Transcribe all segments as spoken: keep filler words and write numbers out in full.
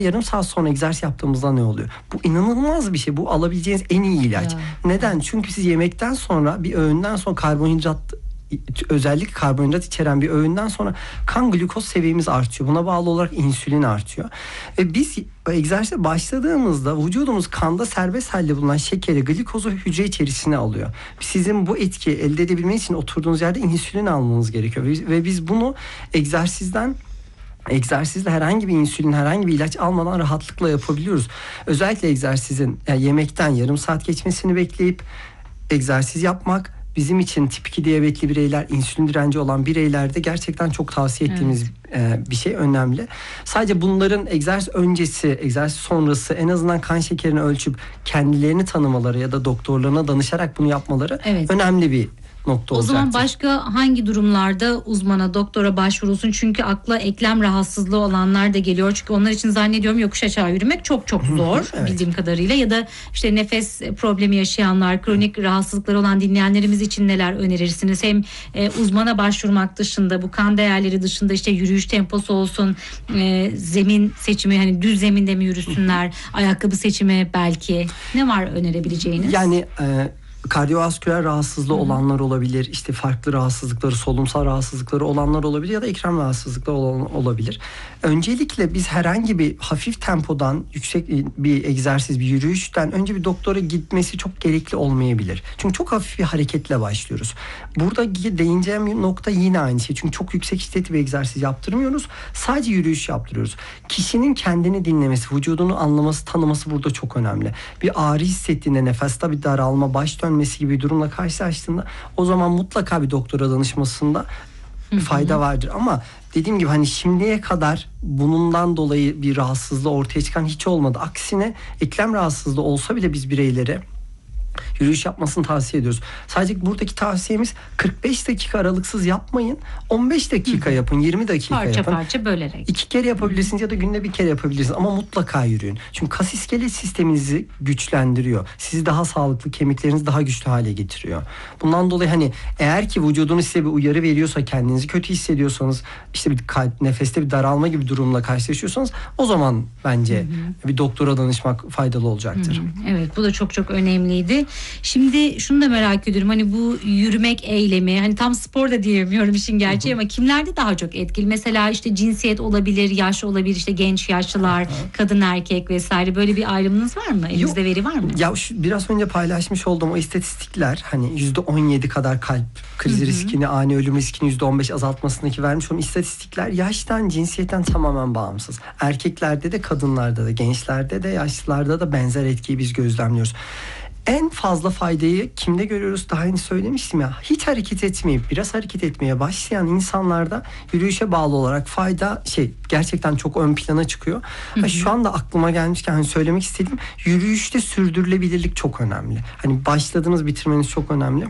Yarım saat sonra egzersiz yaptığımızda ne oluyor? Bu inanılmaz bir şey. Bu alabileceğiniz en iyi ilaç. Ya. Neden? Çünkü siz yemekten sonra, bir öğünden sonra karbonhidrat, özellikle karbonhidrat içeren bir öğünden sonra kan glukoz seviyemiz artıyor. Buna bağlı olarak insülin artıyor. Ve biz egzersize başladığımızda vücudumuz kanda serbest halde bulunan şekeri, glikozu hücre içerisine alıyor. Sizin bu etkiyi elde edebilmeniz için oturduğunuz yerde insülin almanız gerekiyor. Ve biz bunu egzersizden Egzersizle herhangi bir insülin, herhangi bir ilaç almadan rahatlıkla yapabiliyoruz. Özellikle egzersizin, yani yemekten yarım saat geçmesini bekleyip egzersiz yapmak bizim için tip iki diyabetli bireyler, insülin direnci olan bireylerde gerçekten çok tavsiye ettiğimiz evet. bir şey, önemli. Sadece bunların egzersiz öncesi, egzersiz sonrası en azından kan şekerini ölçüp kendilerini tanımaları ya da doktorlarına danışarak bunu yapmaları evet. önemli bir nokta o olacaktır. zaman başka hangi durumlarda uzmana, doktora başvurulsun? Çünkü akla eklem rahatsızlığı olanlar da geliyor. Çünkü onlar için zannediyorum yokuş aşağı yürümek çok çok zor evet. bildiğim kadarıyla. Ya da işte nefes problemi yaşayanlar, kronik rahatsızlıkları olan dinleyenlerimiz için neler önerirsiniz? Hem e, uzmana başvurmak dışında, bu kan değerleri dışında işte yürüyüş temposu olsun, e, zemin seçimi, hani düz zeminde mi yürüsünler, ayakkabı seçimi belki. Ne var önerebileceğiniz? Yani e, kardiyovasküler rahatsızlığı Hı-hı. olanlar olabilir, işte farklı rahatsızlıkları, solunumsal rahatsızlıkları olanlar olabilir ya da eklem rahatsızlıkları olan olabilir. Öncelikle biz herhangi bir hafif tempodan yüksek bir egzersiz, bir yürüyüşten önce bir doktora gitmesi çok gerekli olmayabilir. Çünkü çok hafif bir hareketle başlıyoruz. Burada değineceğim nokta yine aynı şey. Çünkü çok yüksek şiddetli bir egzersiz yaptırmıyoruz. Sadece yürüyüş yaptırıyoruz. Kişinin kendini dinlemesi, vücudunu anlaması, tanıması burada çok önemli. Bir ağrı hissettiğinde, nefeste bir daralma, baş dönmesi gibi bir durumla karşılaştığında o zaman mutlaka bir doktora danışmasında Hı-hı. fayda vardır. Ama dediğim gibi hani şimdiye kadar bundan dolayı bir rahatsızlığı ortaya çıkan hiç olmadı. Aksine eklem rahatsızlığı olsa bile biz bireylere yürüyüş yapmasını tavsiye ediyoruz. Sadece buradaki tavsiyemiz kırk beş dakika aralıksız yapmayın. on beş dakika Hı. yapın, yirmi dakika parça yapın. Parça parça bölerek. İki kere yapabilirsiniz Hı. ya da günde bir kere yapabilirsiniz. Ama mutlaka yürüyün. Çünkü kas iskelet sisteminizi güçlendiriyor. Sizi daha sağlıklı, kemiklerinizi daha güçlü hale getiriyor. Bundan dolayı hani eğer ki vücudunuz size bir uyarı veriyorsa, kendinizi kötü hissediyorsanız, işte bir kalp, nefeste bir daralma gibi durumla karşılaşıyorsanız, o zaman bence Hı. bir doktora danışmak faydalı olacaktır. Hı. Evet, bu da çok çok önemliydi. Şimdi şunu da merak ediyorum, hani bu yürümek eylemi, hani tam spor da diyemiyorum işin gerçeği, ama kimlerde daha çok etkili? Mesela işte cinsiyet olabilir, yaş olabilir, işte genç yaşlılar, kadın erkek vesaire, böyle bir ayrımınız var mı? Elinizde Yok. veri var mı? Ya şu, biraz önce paylaşmış olduğum o istatistikler, hani yüzde on yedi kadar kalp krizi riskini, ani ölüm riskini yüzde on beş azaltmasındaki vermiş olan istatistikler yaştan, cinsiyetten tamamen bağımsız. Erkeklerde de, kadınlarda da, gençlerde de, yaşlılarda da benzer etkiyi biz gözlemliyoruz. En fazla faydayı kimde görüyoruz? Daha önce söylemiştim ya, hiç hareket etmeyip biraz hareket etmeye başlayan insanlarda yürüyüşe bağlı olarak fayda şey gerçekten çok ön plana çıkıyor. Hı hı. Şu anda aklıma gelmişken hani söylemek istediğim, yürüyüşte sürdürülebilirlik çok önemli. Hani başladığınız, bitirmeniz çok önemli.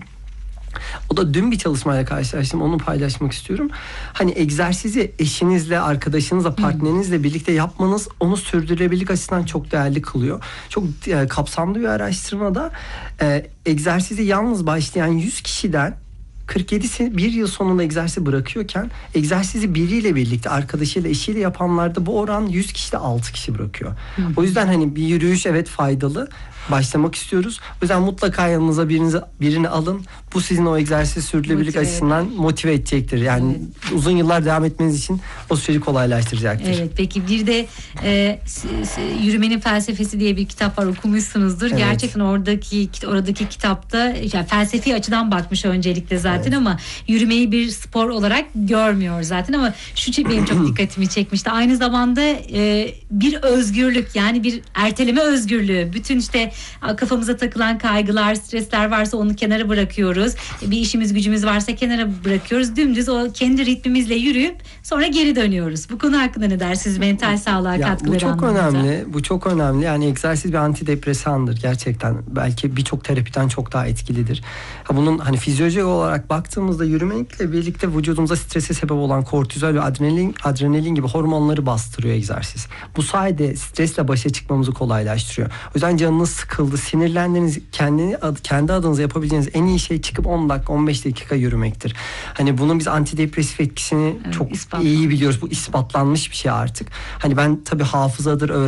O da dün bir çalışmayla karşılaştım, onu paylaşmak istiyorum. Hani egzersizi eşinizle, arkadaşınızla, partnerinizle birlikte yapmanız onu sürdürülebilirlik açısından çok değerli kılıyor. Çok e, kapsamlı bir araştırmada e, egzersizi yalnız başlayan yüz kişiden kırk yedisi bir yıl sonunda egzersizi bırakıyorken, egzersizi biriyle birlikte, arkadaşıyla, eşiyle yapanlarda bu oran yüz kişide altı kişi bırakıyor. Hı. O yüzden hani bir yürüyüş evet faydalı. Başlamak istiyoruz. O yüzden mutlaka yanınıza birinizi, birini alın. Bu sizin o egzersiz sürdürülebilirlik motive açısından eder. motive edecektir. Yani evet. uzun yıllar devam etmeniz için o süreci kolaylaştıracaktır. Evet, peki bir de e, Yürümenin Felsefesi diye bir kitap var, okumuşsunuzdur. Evet. Gerçekten oradaki oradaki kitapta yani felsefi açıdan bakmış öncelikle zaten, evet. ama yürümeyi bir spor olarak görmüyor zaten, ama şu şey benim çok dikkatimi çekmişti. Aynı zamanda e, bir özgürlük, yani bir erteleme özgürlüğü. Bütün işte kafamıza takılan kaygılar, stresler varsa onu kenara bırakıyoruz. Bir işimiz gücümüz varsa kenara bırakıyoruz. Dümdüz o kendi ritmimizle yürüyüp sonra geri dönüyoruz. Bu konu hakkında ne dersiniz? Mental sağlığa ya, katkıları bu çok anlamında. önemli. Bu çok önemli. Yani egzersiz bir antidepresandır gerçekten. Belki birçok terapiden çok daha etkilidir. Bunun hani fizyolojik olarak baktığımızda yürümekle birlikte vücudumuza strese sebep olan kortizol ve adrenalin, adrenalin gibi hormonları bastırıyor egzersiz. Bu sayede stresle başa çıkmamızı kolaylaştırıyor. O yüzden canınız sıkıldı, sinirlendiniz, kendini kendi adınıza yapabileceğiniz en iyi şey çıkıp on dakika, on beş dakika yürümektir. Hani bunun biz antidepresif etkisini evet, çok iyi biliyoruz. Bu ispatlanmış bir şey artık. Hani ben tabii hafızadır, öğrenmedir